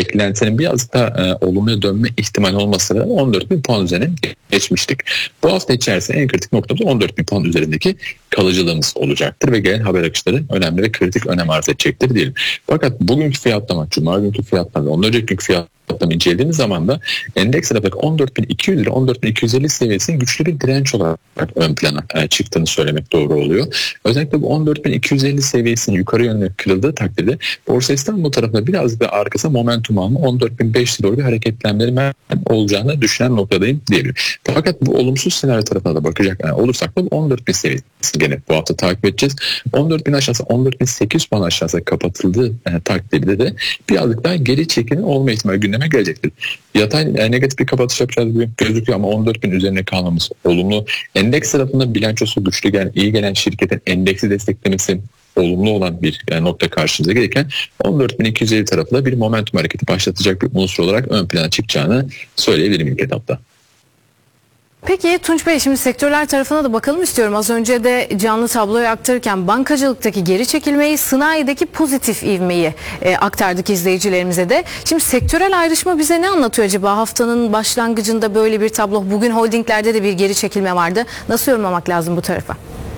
beklentinin biraz da olumluya dönme ihtimali olmasına 14.000 puan üzerine geçmiştik. Bu hafta içerisinde en kritik noktamız 14.000 puan üzerindeki kalıcılığımız olacaktır ve gelen haber akışları önemli ve kritik önem arz edecektir diyelim. Fakat bugünkü fiyatlama, cuma günkü fiyatlama ve ondan önceki günkü fiyatlama incelediğimiz zaman da endeks tarafı 14.200 ile 14.250 seviyesinin güçlü bir direnç olarak ön plana çıktığını söylemek doğru oluyor. Özellikle bu 14.250 seviyesinin yukarı yönlü kırıldığı takdirde Borsa İstanbul tarafında biraz da arkasına momentum alma 14.500'e doğru bir hareketlenmenin olacağını düşünen noktadayım diyebilirim. Fakat bu olumsuz senaryo tarafına da bakacak olursak da 14.000 seviyesi gene bu hafta takip edeceğiz. 14.000 aşağısı 14.800 puan aşağısı kapatıldığı takdirde de birazcık daha geri çekilme olma ihtimali gündeme gelecektir. Yatay negatif bir kapatış yapacağız gibi gözüküyor ama 14.000 üzerine kalmamız olumlu. Endeks tarafında bilançosu güçlü gelen, iyi gelen şirketin endeksi desteklemesi olumlu olan bir nokta karşımıza gelirken 14.250 tarafında bir momentum hareketi başlatacak bir unsur olarak ön plana çıkacağını söyleyebilirim ilk etapta. Peki Tunç Bey, şimdi sektörler tarafına da bakalım istiyorum. Az önce de canlı tabloyu aktarırken bankacılıktaki geri çekilmeyi, sanayideki pozitif ivmeyi aktardık izleyicilerimize de. Şimdi sektörel ayrışma bize ne anlatıyor acaba? Haftanın başlangıcında böyle bir tablo. Bugün holdinglerde de bir geri çekilme vardı. Nasıl yorumlamak lazım bu tarafa?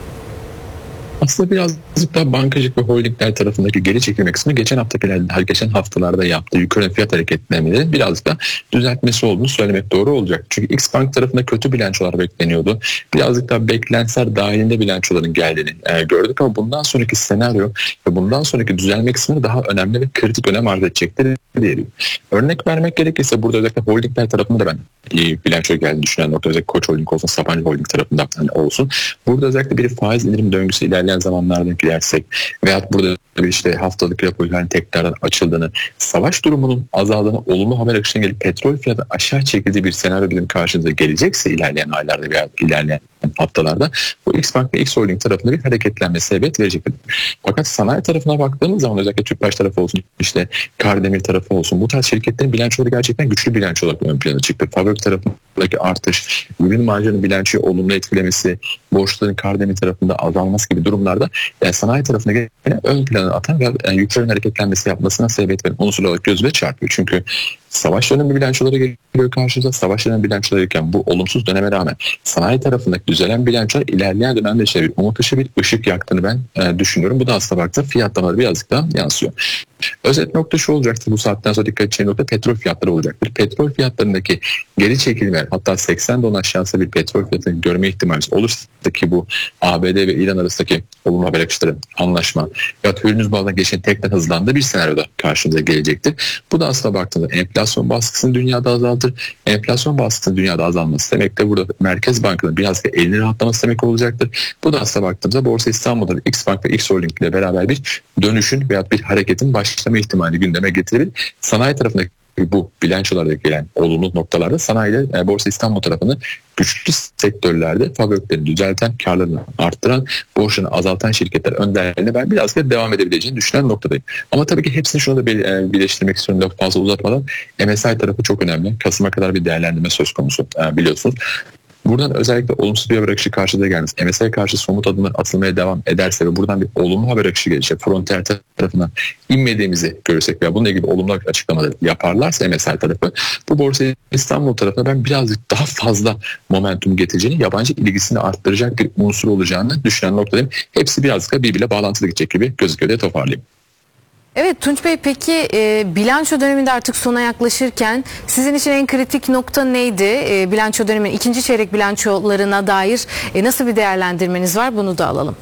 Aslında birazcık daha bankacılık ve holdingler tarafındaki geri çekilme kısmı geçen haftalarda yaptığı yukarı fiyat hareketlenmeleri birazcık da düzeltmesi olduğunu söylemek doğru olacak. Çünkü X-Bank tarafında kötü bilançolar bekleniyordu. Birazcık daha beklentiler dahilinde bilançoların geldiğini gördük ama bundan sonraki senaryo ve bundan sonraki düzelme kısmını daha önemli ve kritik önem arz edecektir diyelim. Örnek vermek gerekirse burada özellikle holdingler tarafında da ben iyi bilanço geldiğini düşünen nokta özellikle Koç Holding olsun, Sabancı Holding tarafında olsun. Burada özellikle bir faiz indirim döngüsü ilerleyen zamanlarda gidersek veyahut burada bir haftalık raporların tekrardan açıldığını, savaş durumunun azaldığını, olumlu haber akışına gelip petrol fiyatı aşağı çekildiği bir senaryo bizim karşımıza gelecekse ilerleyen aylarda veya ilerleyen haftalarda bu X-Bank ve X-Holding tarafında bir hareketlenme sebebiyet verecektir. Fakat sanayi tarafına baktığımız zaman özellikle Tüpraş tarafı olsun, Kardemir tarafı olsun, bu tarz şirketlerin bilançoları gerçekten güçlü bilanço olarak ön plana çıktı. Fabrik tarafındaki artış, ürün marjının bilançoyu olumlu etkilemesi, borçların Kardemir tarafında azalması gibi durumlarda sanayi tarafına gene ön plana atan ve yukarı hareketlenmesi yapmasına sebebiyet veren unsur olarak gözüme çarpıyor. Çünkü savaş dönemi bilançoları geliyor karşımıza. Savaş dönemi bilançoları gelirken bu olumsuz döneme rağmen sanayi tarafındaki düzelen bilançolar ilerleyen dönemde bir umut ışığı, bir ışık yaktığını ben düşünüyorum. Bu da aslında baktığında fiyatlamaları birazcık daha yansıyor. Özet nokta şu olacaktır, bu saatten sonra dikkat edeceğim nokta petrol fiyatları olacaktır. Petrol fiyatlarındaki geri çekilme, hatta 80 dolar aşağısı bir petrol fiyatını görme ihtimalimiz olursa ki bu ABD ve İran arasındaki olumlu haber akışları, anlaşma ya Hürmüz Boğazı'na geçen tekrar hızlandığı bir senaryoda karşımıza gelecektir. Bu da aslında baktığında enflasyon baskısını dünyada azaltır. Enflasyon baskısının dünyada azalması demek de burada Merkez Bankası'nın biraz da elini rahatlaması demek olacaktır. Bu da aslında baktığımızda Borsa İstanbul'da X-Bank ve X-Holding ile beraber bir dönüşün veya bir hareketin başlama ihtimali gündeme getirebilir. Sanayi tarafındaki bu bilançolarda gelen olumlu noktalarda sanayide Borsa İstanbul tarafını güçlü sektörlerde fabriklerini düzelten, karlarını arttıran, borçlarını azaltan şirketler önderliğine ben biraz da devam edebileceğini düşünen noktadayım. Ama tabii ki hepsini şunu da birleştirmek istiyorum da fazla uzatmadan. MSI tarafı çok önemli. Kasım'a kadar bir değerlendirme söz konusu biliyorsunuz. Buradan özellikle olumsuz bir haber akışı karşıda gelmesi, MSCI karşı somut adımlar atılmaya devam ederse ve buradan bir olumlu haber akışı gelecek, Frontier tarafından inmediğimizi görürsek veya bununla ilgili olumlu açıklamaları yaparlarsa MSCI tarafı, bu Borsa İstanbul tarafına ben birazcık daha fazla momentum getireceğini, yabancı ilgisini arttıracak bir unsur olacağını düşünen noktadayım. Hepsi birazcık da birbiriyle bağlantılı gidecek gibi gözüküyor diye toparlayayım. Evet Tunç Bey, peki bilanço döneminde artık sona yaklaşırken sizin için en kritik nokta neydi? Bilanço döneminin ikinci çeyrek bilançolarına dair nasıl bir değerlendirmeniz var? Bunu da alalım.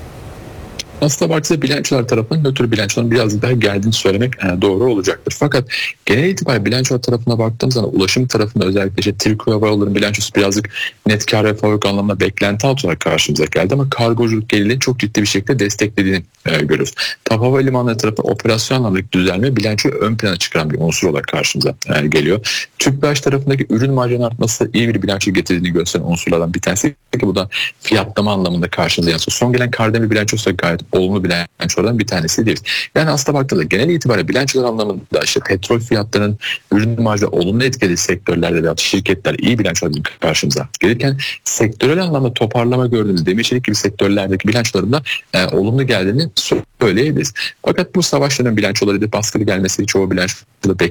Aslında baktığında bilançolar tarafından nötr bilançoların biraz daha geldiğini söylemek doğru olacaktır. Fakat genel itibariyle bilanço tarafına baktığımız zaman ulaşım tarafında özellikle Türk Hava Yolları'nın bilançosu birazcık net kar ve fabrik anlamında beklenti altı olarak karşımıza geldi ama kargoculuk gelirinin çok ciddi bir şekilde desteklediğini görüyoruz. TAP Havalimanları tarafı operasyon anlamındaki düzelme bilançoyu ön plana çıkaran bir unsur olarak karşımıza geliyor. Tüpraş tarafındaki ürün marjının artması iyi bir bilanço getirdiğini gösteren unsurlardan bir tanesi ki bu da fiyatlama anlamında karşımıza yansıyor. Son gelen Kardemir bilançosu da gayet olumlu bilançolardan bir tanesi değil. Yani aslında baktığında genel itibariyle bilançolar anlamında petrol fiyatlarının ürün marjı olumlu etkili sektörlerde veya şirketler iyi bilançolar karşımıza gelirken sektörel anlamda toparlama gördüğümüz demir çelik gibi sektörlerdeki bilançolarında olumlu geldiğini söyleyebiliriz. Fakat bu savaş dönemi bilançoları da baskılı gelmesi çoğu bilançoda